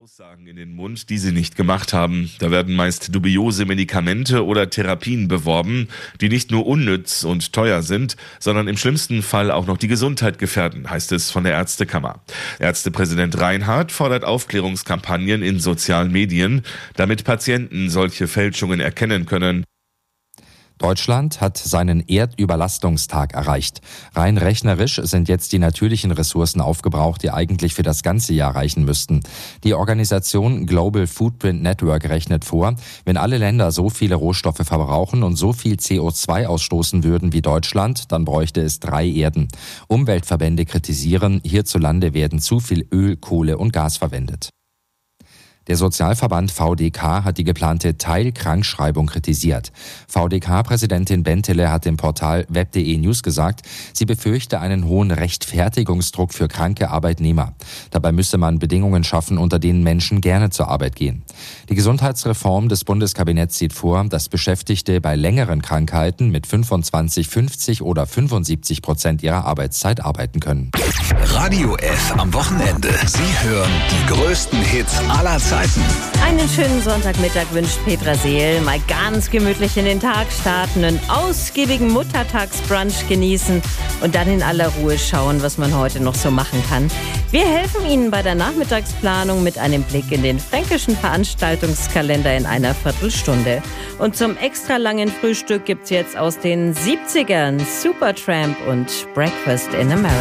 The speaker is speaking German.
Aussagen in den Mund, die sie nicht gemacht haben. Da werden meist dubiose Medikamente oder Therapien beworben, die nicht nur unnütz und teuer sind, sondern im schlimmsten Fall auch noch die Gesundheit gefährden, heißt es von der Ärztekammer. Ärztepräsident Reinhardt fordert Aufklärungskampagnen in sozialen Medien, damit Patienten solche Fälschungen erkennen können. Deutschland hat seinen Erdüberlastungstag erreicht. Rein rechnerisch sind jetzt die natürlichen Ressourcen aufgebraucht, die eigentlich für das ganze Jahr reichen müssten. Die Organisation Global Footprint Network rechnet vor, wenn alle Länder so viele Rohstoffe verbrauchen und so viel CO2 ausstoßen würden wie Deutschland, dann bräuchte es 3 Erden. Umweltverbände kritisieren, hierzulande werden zu viel Öl, Kohle und Gas verwendet. Der Sozialverband VDK hat die geplante Teilkrankschreibung kritisiert. VDK-Präsidentin Bentele hat dem Portal web.de News gesagt, sie befürchte einen hohen Rechtfertigungsdruck für kranke Arbeitnehmer. Dabei müsse man Bedingungen schaffen, unter denen Menschen gerne zur Arbeit gehen. Die Gesundheitsreform des Bundeskabinetts sieht vor, dass Beschäftigte bei längeren Krankheiten mit 25, 50 oder 75% ihrer Arbeitszeit arbeiten können. Radio F am Wochenende. Sie hören die größten Hits aller Zeiten. Einen schönen Sonntagmittag wünscht Petra Seel. Mal ganz gemütlich in den Tag starten, einen ausgiebigen Muttertagsbrunch genießen und dann in aller Ruhe schauen, was man heute noch so machen kann. Wir helfen Ihnen bei der Nachmittagsplanung mit einem Blick in den fränkischen Veranstaltungskalender in einer Viertelstunde. Und zum extra langen Frühstück gibt's jetzt aus den 70ern Supertramp und Breakfast in America.